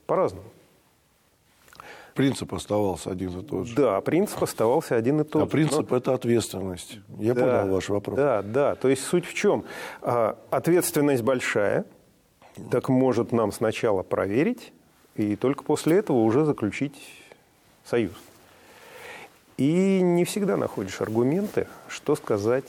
По-разному. Принцип оставался один и тот же. Да, принцип оставался один и тот же. А принцип – это ответственность. Я понял ваш вопрос. Да. То есть суть в чем? Ответственность большая, так может нам сначала проверить, и только после этого уже заключить союз. И не всегда находишь аргументы, что сказать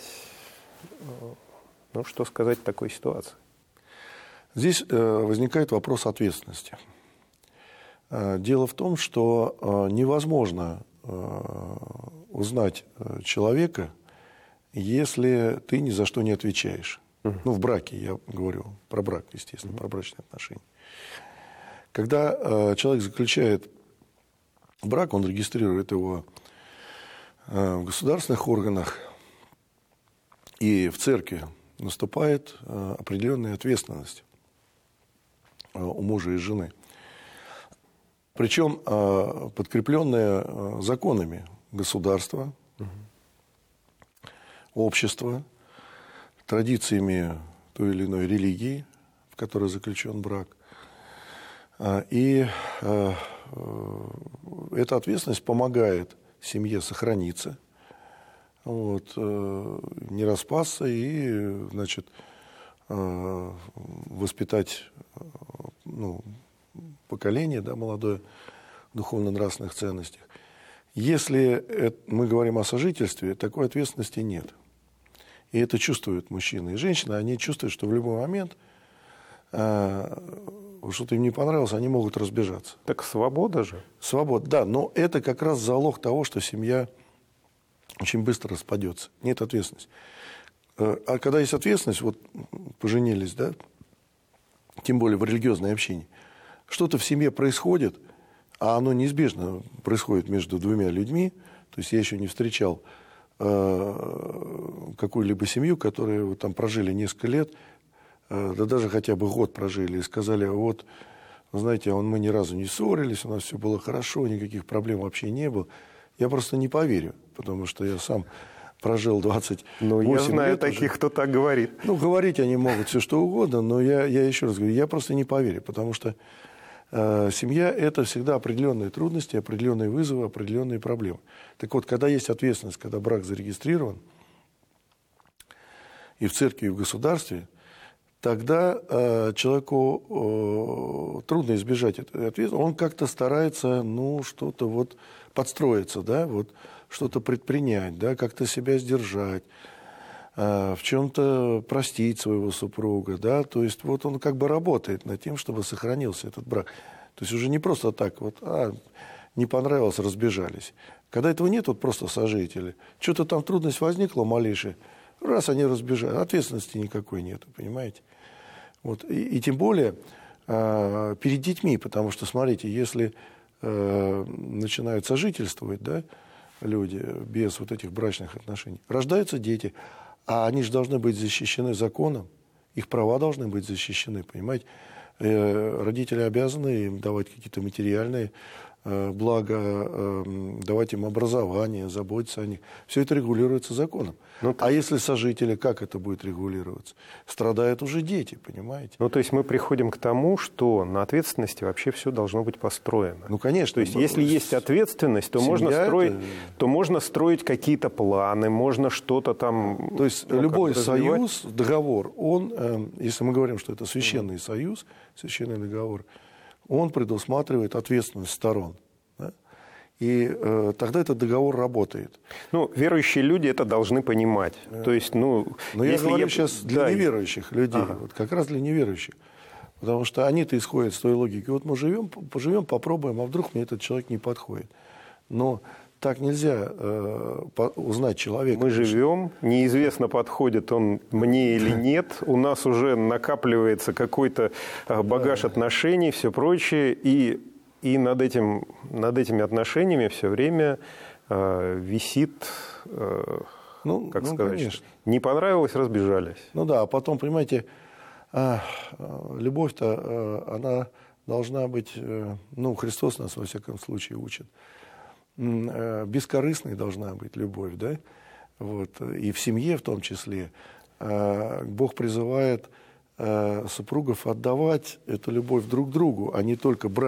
в такой ситуации. Здесь возникает вопрос ответственности. Дело в том, что невозможно узнать человека, если ты ни за что не отвечаешь. Ну, в браке, я говорю про брак, естественно, про брачные отношения. Когда человек заключает брак, он регистрирует его в государственных органах, и в церкви наступает определенная ответственность у мужа и жены. Причем подкрепленная законами государства, общества, традициями той или иной религии, в которой заключен брак. И эта ответственность помогает семье сохраниться, не распасться и, значит, воспитать поколение, молодое, в духовно-нравственных ценностях. Если мы говорим о сожительстве, такой ответственности нет. И это чувствуют мужчины и женщины. Они чувствуют, что в любой момент что-то им не понравилось, они могут разбежаться. Так свобода же. Свобода, да. Но это как раз залог того, что семья очень быстро распадется. Нет ответственности. А когда есть ответственность, поженились, да, тем более в религиозное общение, что-то в семье происходит, а оно неизбежно происходит между двумя людьми. То есть я еще не встречал какую-либо семью, которые там прожили несколько лет, да даже хотя бы год прожили, и сказали, знаете, мы ни разу не ссорились, у нас все было хорошо, никаких проблем вообще не было. Я просто не поверю, потому что я сам прожил 28 лет. Я знаю таких, кто так говорит. Говорить они могут все что угодно, но я еще раз говорю, я просто не поверю, потому что семья – это всегда определенные трудности, определенные вызовы, определенные проблемы. Так вот, когда есть ответственность, когда брак зарегистрирован и в церкви, и в государстве, тогда человеку трудно избежать этой ответственности. Он как-то старается, что-то подстроиться, да, что-то предпринять, да, как-то себя сдержать, в чем-то простить своего супруга, да, то есть он как бы работает над тем, чтобы сохранился этот брак. То есть уже не просто так, не понравилось, разбежались. Когда этого нет, просто сожители. Что-то там трудность возникла малейшая, раз они разбежались, ответственности никакой нет, понимаете. И тем более перед детьми, потому что, смотрите, если начинают сожительствовать, да, люди без этих брачных отношений, рождаются дети, а они же должны быть защищены законом, их права должны быть защищены, понимаете. Родители обязаны им давать какие-то материальные блага, давать им образование, заботиться о них. Все это регулируется законом. А если сожители, как это будет регулироваться? Страдают уже дети, понимаете? То есть мы приходим к тому, что на ответственности вообще все должно быть построено. Конечно. То есть если есть ответственность, то можно строить какие-то планы, можно что-то там... То есть любой союз, договор, если мы говорим, что это священный союз, священный договор, он предусматривает ответственность сторон. Да? И тогда этот договор работает. Верующие люди это должны понимать. То есть, Но я говорю сейчас для неверующих людей, как раз для неверующих. Потому что они-то исходят с той логики. Мы поживем, попробуем, а вдруг мне этот человек не подходит. Но так нельзя узнать человека. Мы живем, неизвестно, подходит он мне или нет. У нас уже накапливается какой-то багаж отношений, все прочее. И над этими отношениями все время висит, конечно. Не понравилось, разбежались. А потом, понимаете, любовь-то, она должна быть, Христос нас во всяком случае учит. Бескорыстной должна быть любовь, да? И в семье в том числе. Бог призывает супругов отдавать эту любовь друг другу, а не только брать.